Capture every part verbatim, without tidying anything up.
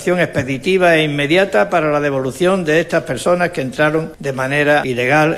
acción expeditiva e inmediata para la devolución de estas personas que entraron de manera ilegal.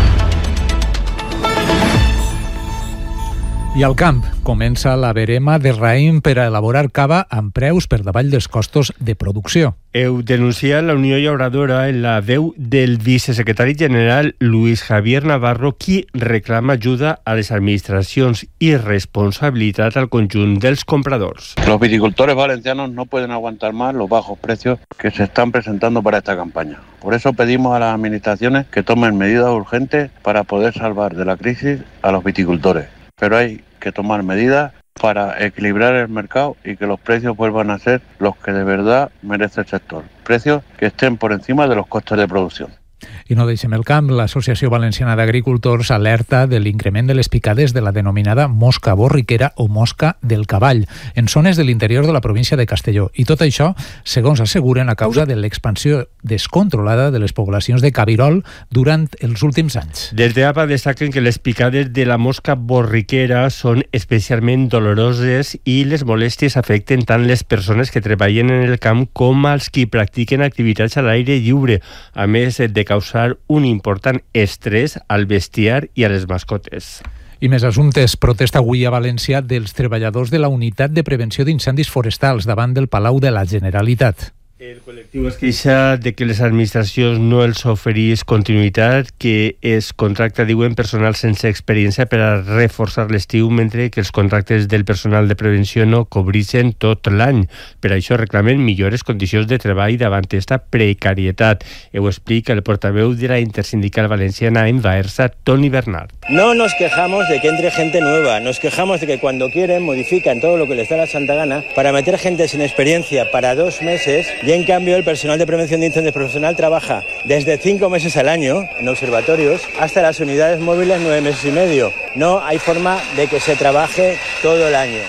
I al camp comença la verema de raïm per a elaborar cava amb preus per davall dels costos de producció. Heu denunciat la Unió Llauradora en la veu del vicesecretari general Luis Javier Navarro, qui reclama ajuda a les administracions i responsabilitat al conjunt dels compradors. Los viticultores valencianos no pueden aguantar más los bajos precios que se están presentando para esta campaña. Por eso pedimos a las administraciones que tomen medidas urgentes para poder salvar de la crisis a los viticultores. Pero hay que tomar medidas para equilibrar el mercado y que los precios vuelvan a ser los que de verdad merece el sector. Precios que estén por encima de los costes de producción. I no deixem el camp. L'Associació Valenciana d'Agricultors alerta de l'increment de les picades de la denominada mosca borriquera o mosca del cavall en zones de l'interior de la província de Castelló. I tot això, segons asseguren, a causa de l'expansió descontrolada de les poblacions de cabirol durant els últims anys. Des de A P A destaquen que les picades de la mosca borriquera són especialment doloroses i les molèsties afecten tant les persones que treballen en el camp com als qui practiquen activitats a l'aire lliure, a més de causar un important estrès al bestiar i a les mascotes. I més assumptes. Protesta avui a València dels treballadors de la Unitat de Prevenció d'Incendis Forestals davant del Palau de la Generalitat. El col·lectiu es queixa de que les administracions no els oferís continuïtat, que es contracta, diuen, personal sense experiència per a reforçar l'estiu, mentre que els contractes del personal de prevenció no cobreixen tot l'any. Per això reclamen millores condicions de treball davant esta precarietat. Ho explica el portaveu de la Intersindical Valenciana en Baersa, Toni Bernard. No nos quejamos de que entre gente nueva, nos quejamos de que cuando quieren modifican todo lo que les da la santa gana para meter gente sin experiencia para dos meses y en cambio el personal de prevención de incendios profesional trabaja desde cinco meses al año en observatorios hasta las unidades móviles nueve meses y medio. No hay forma de que se trabaje todo el año.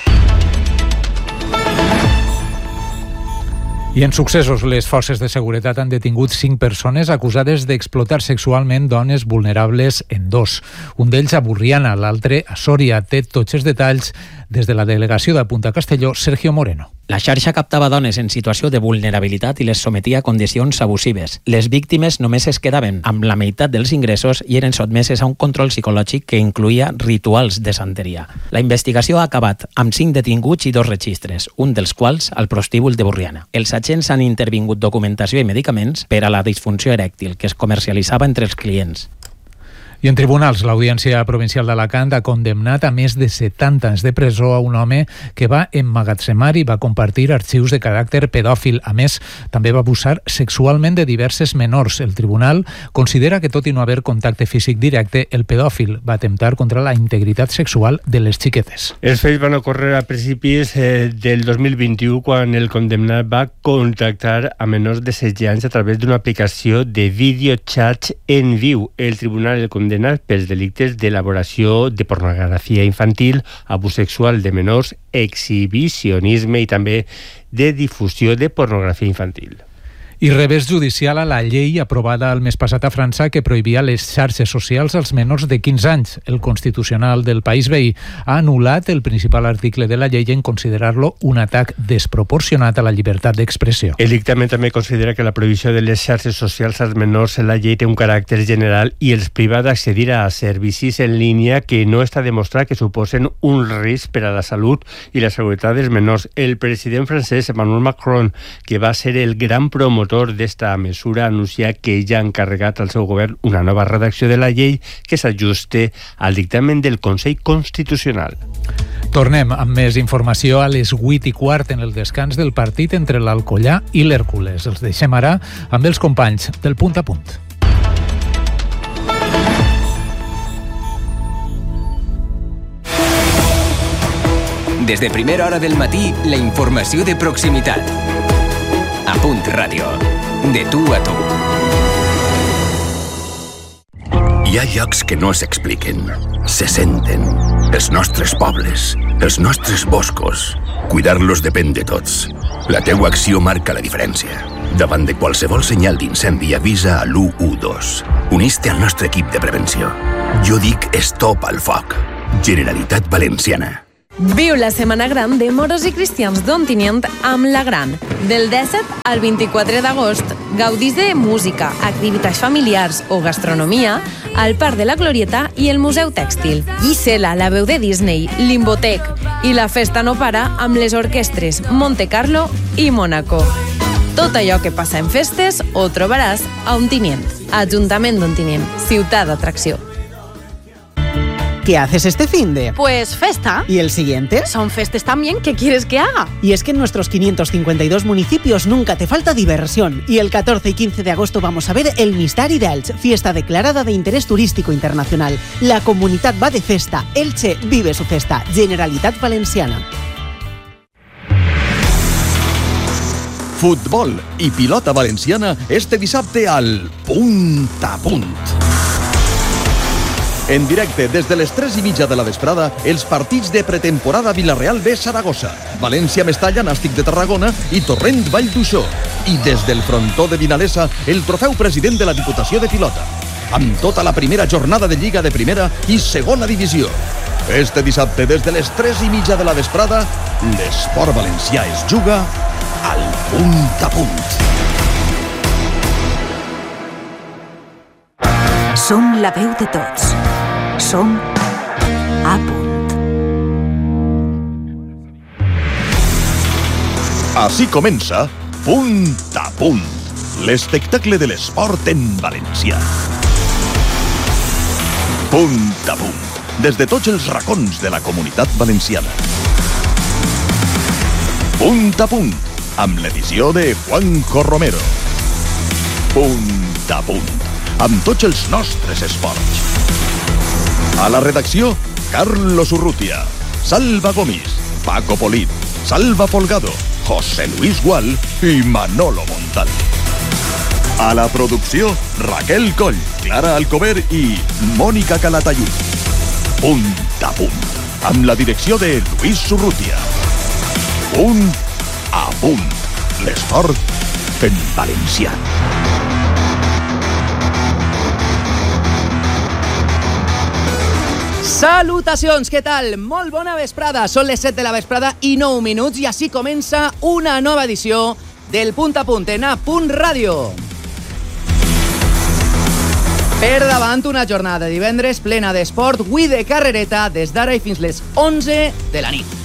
I en successos, les forces de seguretat han detingut cinc persones acusades d'explotar sexualment dones vulnerables en dos. Un d'ells a Burriana, l'altre a Sòria. Té tots els detalls des de la delegació de Punta Castelló, Sergio Moreno. La xarxa captava dones en situació de vulnerabilitat i les sometia a condicions abusives. Les víctimes només es quedaven amb la meitat dels ingressos i eren sotmeses a un control psicològic que incluïa rituals de santeria. La investigació ha acabat amb cinc detinguts i dos registres, un dels quals al prostíbul de Burriana. Els agents han intervingut documentació i medicaments per a la disfunció erèctil que es comercialitzava entre els clients. I en tribunals, l'Audiència Provincial d'Alacant ha condemnat a més de setanta anys de presó a un home que va emmagatzemar i va compartir arxius de caràcter pedòfil. A més, també va abusar sexualment de diverses menors. El tribunal considera que, tot i no haver contacte físic directe, el pedòfil va atemptar contra la integritat sexual de les xiquetes. Els fets van ocórrer a principis eh, del dos mil vint-i-u, quan el condemnat va contactar a menors de setze anys a través d'una aplicació de videoxats en viu. El tribunal el condemnat pels delictes d'elaboració de pornografia infantil, abús sexual de menors, exhibicionisme i també de difusió de pornografia infantil. I revés judicial a la llei aprovada el mes passat a França que prohibia les xarxes socials als menors de quinze anys. El Constitucional del país veí ha anul·lat el principal article de la llei en considerar-lo un atac desproporcionat a la llibertat d'expressió. El dictamen també considera que la prohibició de les xarxes socials als menors en la llei té un caràcter general i els priva d'accedir a servicis en línia que no està demostrat que suposen un risc per a la salut i la seguretat dels menors. El president francès Emmanuel Macron, que va ser el gran promotor d'esta mesura, anuncia que ja ha encarregat al seu govern una nova redacció de la llei que s'ajuste al dictamen del Consell Constitucional. Tornem amb més informació a les vuit i quart en el descans del partit entre l'Alcoyà i l'Hèrcules. Els deixem ara amb els companys del Punt a Punt. Des de primera hora del matí, la informació de proximitat. A Punt Ràdio. De tu a tu. Hi ha llocs que no s'expliquen, se senten. Els nostres pobles, els nostres boscos. Cuidar-los depèn de tots. La teua acció marca la diferència. Davant de qualsevol senyal d'incendi, avisa a l'u u dos. Unís-te al nostre equip de prevenció. Jo dic stop al foc. Generalitat Valenciana. Viu la Setmana Gran de Moros i Cristians d'Ontinyent amb La Gran. Del disset al vint-i-quatre d'agost, gaudís de música, activitats familiars o gastronomia al Parc de la Glorieta i el Museu Tèxtil. Gisela, la veu de Disney, Limbotec i la festa no para amb les orquestres Monte Carlo i Mónaco. Tot allò que passa en festes ho trobaràs a Ontinyent. Ajuntament d'Ontinyent, ciutat d'atracció. ¿Qué haces este finde? Pues festa. ¿Y el siguiente? Son festes también, ¿qué quieres que haga? Y es que en nuestros quinientos cincuenta y dos municipios nunca te falta diversión. Y el catorce y quince de agosto vamos a ver el Mistari d'Elx, fiesta declarada de interés turístico internacional. La comunidad va de festa. Elche vive su festa. Generalitat Valenciana. Futbol i pilota valenciana este dissabte al Punt a Punt. En directe, des de les tres i mitja de la vesprada, els partits de pretemporada Villarreal B Saragossa, València Mestalla Nàstic de Tarragona i Torrent Vall d'Uixó. I des del frontó de Vinalesa, el trofeu president de la Diputació de Pilota. Amb tota la primera jornada de Lliga de Primera i Segona Divisió. Este dissabte, des de les tres i mitja de la vesprada, l'esport valencià es juga al Punt a Punt. Som la veu de tots. Som a punt. Així comença Punt a Punt, l'espectacle de l'esport en valencià. Punt a Punt, des de tots els racons de la comunitat valenciana. Punt a Punt, amb l'edició de Juanjo Romero. Punt a Punt, amb tots els nostres esports. A la redacció, Carlos Urrutia, Salva Gomis, Paco Polit, Salva Folgado, José Luis Gual i Manolo Montal. A la producció, Raquel Coll, Clara Alcover i Mònica Calatayud. Punt a Punt, amb la direcció de Luis Urrutia. Punt a Punt, l'esport en valencià. Salutacions, què tal? Molt bona vesprada. Són les set de la vesprada i nou minuts i així comença una nova edició del Punt a Punt en A Punt Ràdio. Per davant una jornada de divendres plena d'esport, avui de carrereta des d'ara i fins les onze de la nit.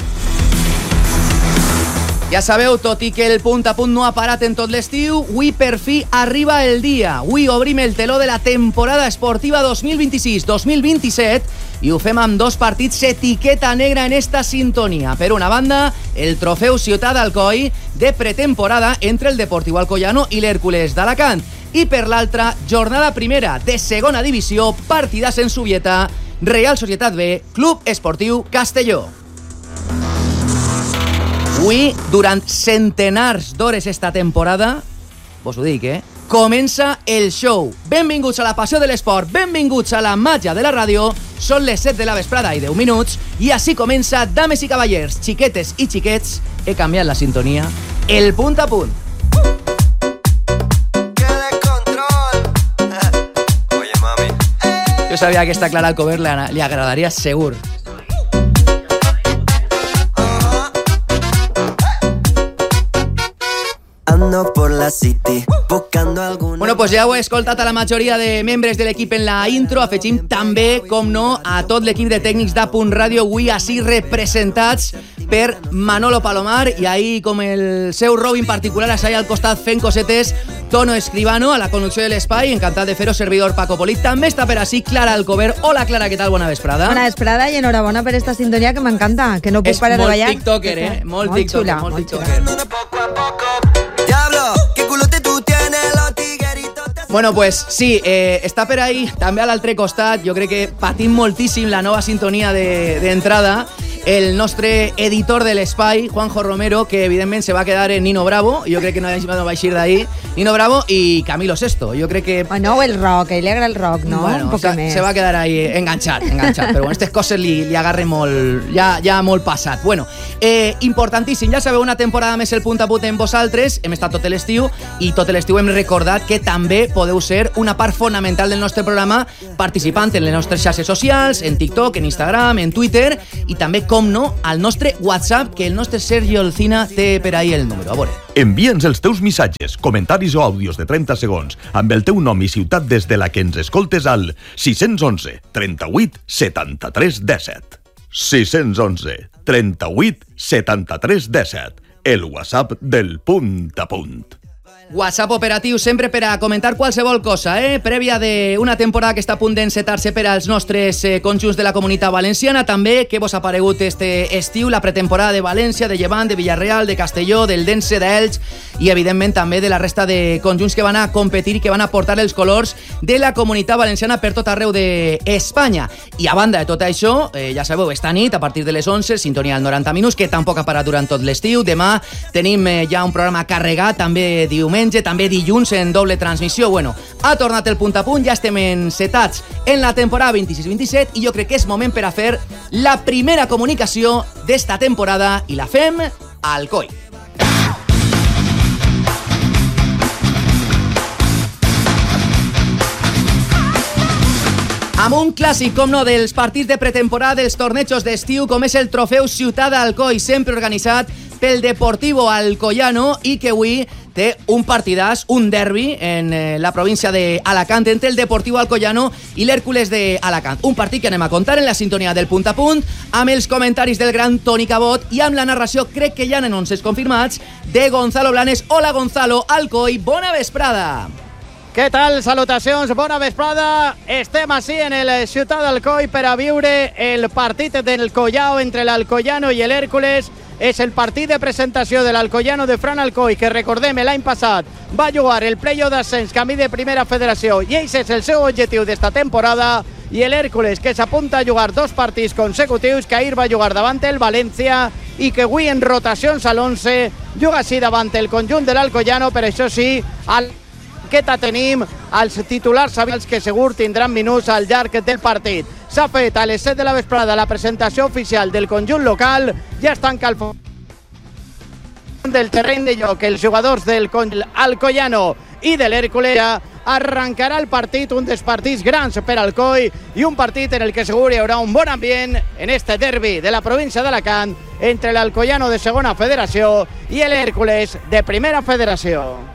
Ja sabeu, tot i que el Punt a Punt no ha parat en tot l'estiu, avui per fi arriba el dia. Avui obrim el teló de la temporada esportiva dos mil vint-i-sis dos mil vint-i-set i ho fem amb dos partits etiqueta negra en esta sintonia. Per una banda, el trofeu Ciutat d'Alcoi de pretemporada entre el Deportiu Alcoyano i l'Hèrcules d'Alacant. I per l'altra, jornada primera de segona divisió, partidàs en Subieta, Real Societat B, Club Esportiu Castelló. Avui, durant centenars d'hores esta temporada, vos ho dic, eh? Comença el show. Benvinguts a la passió de l'esport, benvinguts a la màgia de la ràdio. Són les set de la vesprada i deu minuts i així comença, dames i cavallers, xiquetes i xiquets, he canviat la sintonia, el Punt a Punt. Jo sabia que esta Clara Alcover li agradaria segur. Por la city, buscando alguna... Bueno, pues ja ho he escoltat a la majoria de membres de l'equip en la intro. Afegim també, com no, a tot l'equip de tècnics d'A Punt Ràdio, avui així representats per Manolo Palomar i ahir, com el seu Robin particular, així al costat fent cosetes, Tono Escribano, a la conducció de l'espai, encantat de fer-ho, servidor Paco Polit. També està per així Clara Alcover. Hola, Clara, què tal? Bona vesprada. Bona vesprada i enhorabona per esta sintonia que m'encanta, que no puc és parar de ballar. És molt tiktoker, eh? Molt, molt tiktoker, xula, molt tiktoker. Bueno, pues sí, eh, està per ahí, també a l'altre costat, jo crec que patim moltíssim la nova sintonia d'entrada, de, el nostre editor de l'espai, Juanjo Romero, que evidentment se va quedar en Nino Bravo, jo crec que no, no va eixir d'ahí, Nino Bravo i Camilo Sesto, jo crec que... Ah, no, el rock, ell li agrada el rock, no? Bueno, un poc se, més. Se va quedar ahí enganxat, enganxat, però bueno, aquestes coses li, li agarre molt, ja, ja molt passat. Bueno, eh, importantíssim, ja sabeu, una temporada més el Punt a Punt en vosaltres, hem estat tot l'estiu, i tot l'estiu hem recordat que també podeu ser una part fonamental del nostre programa participant en les nostres xarxes socials, en TikTok, en Instagram, en Twitter, i també com com no, al nostre WhatsApp, que el nostre Sergio Alcina té per ahí el número. A veure. Envia'ns els teus missatges, comentaris o àudios de trenta segons amb el teu nom i ciutat des de la que ens escoltes al sis cents onze trenta-vuit setanta-tres disset. sis cents onze trenta-vuit setanta-tres disset. El WhatsApp del Punt a Punt. WhatsApp operatiu sempre per a comentar qualsevol cosa, eh? Prèvia d'una temporada que està a punt d'encetar-se per als nostres eh, conjunts de la Comunitat Valenciana. També què vos ha paregut este estiu, la pretemporada de València, de Llevant, de Villarreal, de Castelló, del Dense, d'Elx i evidentment també de la resta de conjunts que van a competir i que van a portar els colors de la Comunitat Valenciana per tot arreu d'Espanya. I a banda de tot això, eh, ja sabeu, esta nit a partir de les onze, sintonia al noranta minuts, que tampoc ha parat durant tot l'estiu. Demà tenim eh, ja un programa carregat, també diumenge, també dilluns en doble transmissió. Bueno, ha tornat el Punt a Punt, ja estem encetats en la temporada vint-i-sis vint-i-set i jo crec que és moment per a fer la primera comunicació d'esta temporada i la fem al COI. Amb un clàssic, com no, dels partits de pretemporada dels tornejos d'estiu, com és el trofeu Ciutat d'Alcoi, sempre organitzat pel Deportivo Alcoyano i que avui té un partidàs, un derbi en eh, la província d'Alacant entre el Deportivo Alcoyano i l'Hèrcules d'Alacant. Un partit que anem a contar en la sintonia del Punt a Punt, amb els comentaris del gran Toni Cabot i amb la narració, crec que ja en onces confirmats, de Gonzalo Blanes. Hola Gonzalo, Alcoi, bona vesprada. Què tal? Salutacions, bona vesprada. Estem així en el Ciutat d'Alcoi per a viure el partit del Collao entre l'Alcoyano i l'Hèrcules. És el partit de presentació de l'Alcoyano de Fran Alcoi, que recordem l'any passat va jugar el playoff d'ascens camí de primera federació i aquest és el seu objectiu d'esta temporada, i l'Hèrcules, que s'apunta a jugar dos partits consecutius, que ahir va jugar davant el València i que avui en rotacions a l'onze juga així davant el conjunt de l'Alcoyano. Per això sí, al que tenim els titulars habituals que segur tindran minuts al llarg del partit. S'ha fet a les set de la vesprada la presentació oficial del conjunt local, ja estan calfons del terreny de joc els jugadors del Alcoyano i de l'Hèrcules. Arrencarà el partit, un dels partits grans per Alcoi i un partit en el que segur hi haurà un bon ambient en este derbi de la província d'Alacant entre l'Alcoyano de segona federació i l'Hèrcules de primera federació.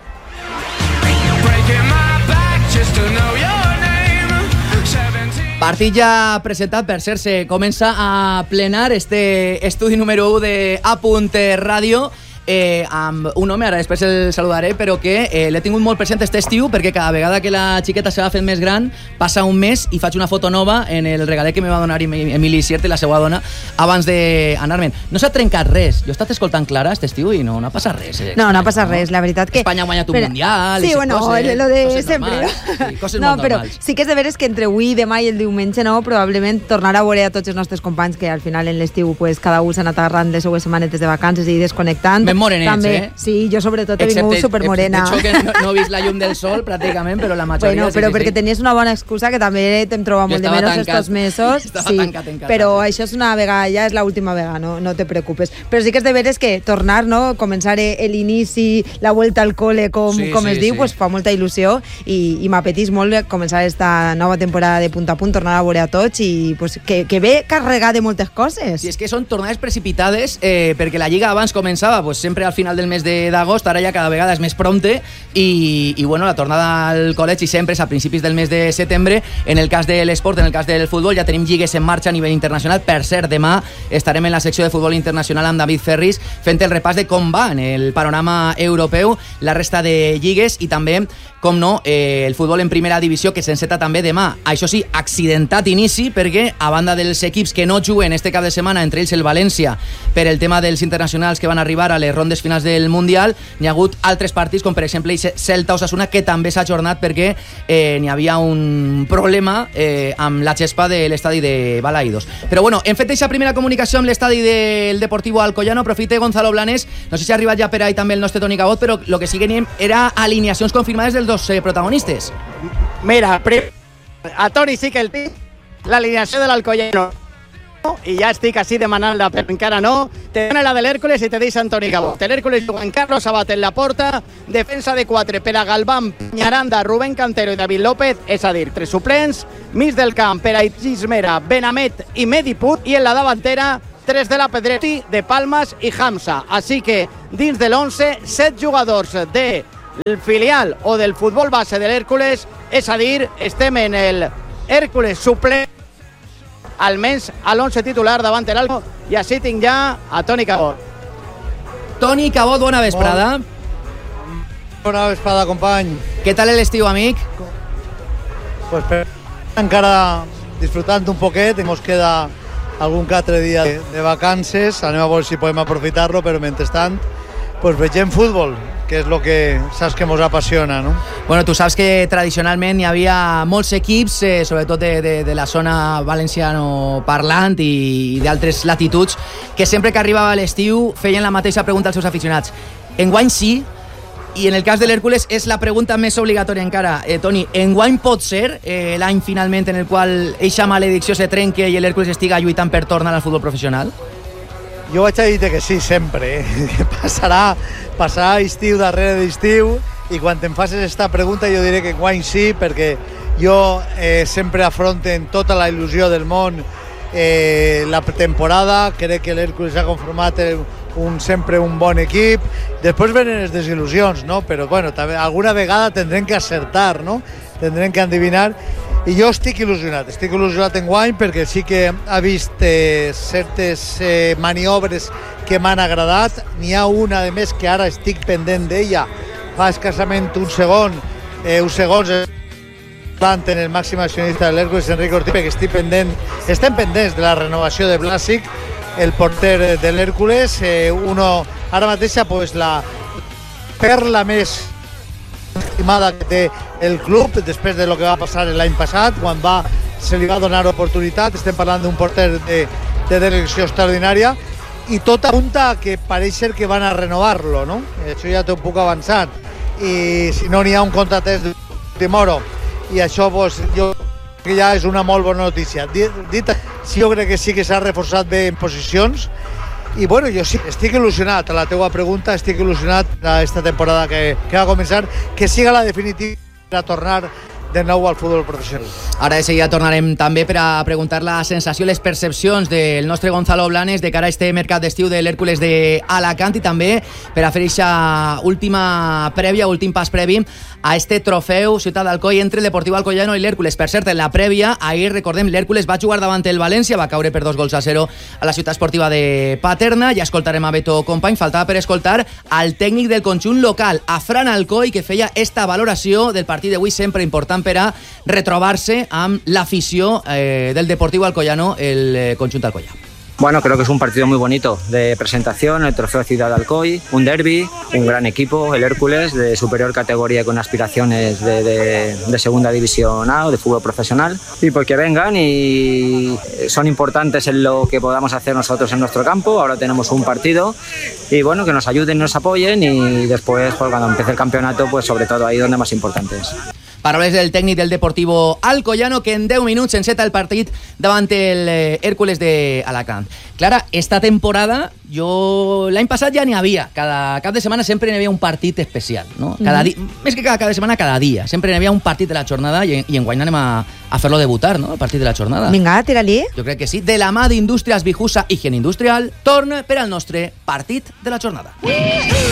Partit ja presentat, per cert, se comença a plenar este estudi número u de A Punt Ràdio, eh, amb un home, ara després el saludaré, però que eh, l'he tingut molt present este estiu, perquè cada vegada que la xiqueta se va fent més gran, passa un mes i faig una foto nova en el regalet que me va donar Emili Sierte, la seva dona, abans d'anar-me'n. No s'ha trencat res. Jo he estat escoltant Clara este estiu i no, no ha passat res. Eh? No, no ha passat res, la veritat que... Espanya ha guanyat un però... mundial... Sí, bueno, coses, lo de coses sempre. Normals, sí, coses no, molt però normals. sí que és de veres que entre avui, demà i el diumenge, no, probablement tornarà a veure a tots els nostres companys que al final en l'estiu pues, cada un s'ha anat agarrant les seues setmanetes de vacances i desconnectant. Ben morenets, també, eh? Sí, jo sobretot he vingut supermorena. De hecho, que no, no he vist la llum del sol pràcticament, però la majoria... Bueno, però sí, perquè sí. tenies una bona excusa, que també t'hem trobat molt de menys estos mesos. Estava sí, tancat en casa. Però això és una vegada, ja és l'última vegada, no, no te preocupes. Però sí que és de veres que tornar, no, començar l'inici, la vuelta al cole, com, sí, com sí, es diu, sí. pues, fa molta il·lusió i, i m'apetís molt començar esta nova temporada de Punt a Punt, tornar a veure a tots i pues, que, que ve carregat de moltes coses. Sí, és que són tornades precipitades eh, perquè la Lliga abans començava pues, sempre al final del mes d'agost, ara ja cada vegada és més prompte i, i bueno, la tornada al col·legi sempre és a principis del mes de setembre. En el cas de l'esport, en el cas del futbol, ja tenim lligues en marxa a nivell internacional. Per cert, demà estarem en la secció de futbol internacional amb David Ferris fent el repàs de com va en el panorama europeu la resta de lligues i també, com no, eh, el futbol en primera divisió que s'enceta també demà. Això sí, accidentat inici perquè a banda dels equips que no juguen este cap de setmana, entre ells el València, per el tema dels internacionals que van arribar a les rondes finals del Mundial, n'hi ha hagut altres partits, com per exemple Celta-Osasuna, que també s'ha ajornat perquè eh, n'hi havia un problema eh, amb la xespa de l'estadi de Balaïdos. Però bueno, hem fet aquesta primera comunicació amb l'estadi del Deportivo Alcoyano. Aprofite Gonzalo Blanes, no sé si ha arribat ja per ahí també el nostre Toni Cabot, però el que sí que teníem era alineacions confirmades dels dos eh, protagonistes. Mira, a Toni sí que el tinc, l'alineació de l'Alcoyano, i ja estic així demanant-la, però encara no. Te dona la de l'Hèrcules i te deixa Antoni Cabot. L'Hèrcules Juan Carlos Sabat en la porta, defensa de quatre per a Galván, Peñaranda, Rubén Cantero i David López, és a dir, tres suplents, mig del camp per a Ismera, Benamet i Mediput, i en la davantera tres de la Pedretti, de Palmas i Hamza. Així que dins de l'onze, set jugadors del filial o del futbol base de l'Hèrcules, és a dir, estem en el Hèrcules suplent, almenys a l'onze titular davant l'Alco, i així tinc ja a Toni Cabot. Toni Cabot, bona vesprada. Bona vesprada, company. Què tal l'estiu, amic? Pues per... encara disfrutant un poquet, ens queda algun que altre dia de, de vacances, anem a veure si podem aprofitar-lo, però mentrestant pues vegem futbol, que és el que saps que ens apassiona, no? Bueno, tu saps que tradicionalment hi havia molts equips, eh, sobretot de, de, de la zona valenciano parlant i, i d'altres latituds, que sempre que arribava l'estiu feien la mateixa pregunta als seus aficionats. Enguany sí, i en el cas de l'Hèrcules és la pregunta més obligatòria encara. Eh, Toni, enguany pot ser eh, l'any finalment en el qual eixa maledicció se trenque i l'Hèrcules estiga lluitant per tornar al futbol professional? Jo vaig a dir que sí, sempre. Eh? Passarà, passarà estiu darrere d'estiu i quan em facis aquesta pregunta jo diré que enguany sí, perquè jo eh, sempre afronten tota la il·lusió del món eh, la temporada. Crec que l'Hèrcules ha conformat un, sempre un bon equip. Després venen les desil·lusions, no? Però bueno, també, alguna vegada tindrem que acertar, no? Tindrem que endevinar. I jo estic il·lusionat, estic il·lusionat enguany perquè sí que ha vist eh, certes eh, maniobres que m'han agradat. N'hi ha una, a més, que ara estic pendent d'ella. Fa escassament un segon, eh, uns segons en el màxim accionista de l'Hèrcules, Enric Ortiz, que estic pendent, estem pendents de la renovació de Blasic, el porter de l'Hèrcules. Eh, uno, ara mateixa, pues, la perla més estimada que té el club després de lo que va passar l'any passat, quan va, se li va donar oportunitat. Estem parlant d'un porter de, de direcció extraordinària i tot apunta que pareix ser que van a renovar-lo, no? Això ja t'ho puc avançar. I si no n'hi ha un contratès d'última hora, i això pues, jo crec que ja és una molt bona notícia. Dit, sí, jo crec que sí que s'ha reforçat bé en posicions. I bueno, jo sí, estic il·lusionat a la teua pregunta, estic il·lusionat a aquesta temporada que, que va començar, que siga la definitiva per a tornar de nou al futbol professional. Ara de seguida tornarem també per a preguntar la sensació, les percepcions del nostre Gonzalo Blanes de cara a este mercat d'estiu de l'Hèrcules d'Alacant i també per a fer aquesta última prèvia, últim pas previ a este trofeu Ciutat d'Alcoi entre el Deportiu Alcoyano i l'Hèrcules. Per cert, en la prèvia, ahir, recordem, l'Hèrcules va jugar davant el València, va caure per dos gols a zero a la ciutat esportiva de Paterna. Ja escoltarem a Beto Company, faltava per escoltar al tècnic del conjunt local, a Fran Alcoi, que feia esta valoració del partit d'avui, sempre important per a retrobar-se amb l'afició eh, del Deportivo Alcoyano, el eh, conjunto Alcoyà. Bueno, creo que es un partido muy bonito de presentación, el trofeo Ciudad de Alcoy, un derbi, un gran equipo, el Hèrcules, de superior categoría con aspiraciones de, de, de segunda división A o de fútbol profesional. Y porque vengan y son importantes en lo que podamos hacer nosotros en nuestro campo. Ahora tenemos un partido y bueno, que nos ayuden, nos apoyen y después pues, cuando empiece el campeonato, pues sobre todo ahí donde más importante es. Paraules del tècnic del Deportivo Alcoyano, que en deu minuts enceta el partit davant el eh, Hèrcules d'Alacant. Clara, esta temporada, jo l'any passat ja n'hi havia. Cada cap de setmana sempre n'hi havia un partit especial, no? Cada Mm-hmm. di... Més que cada cap de setmana, cada dia. Sempre n'hi havia un partit de la jornada i, i enguany anem a, a fer-lo debutar, no?, el partit de la jornada. Vinga, tira-li. Jo crec que sí. De la mà d'Indústries Bijusa Higiene Industrial, torna per al nostre partit de la jornada.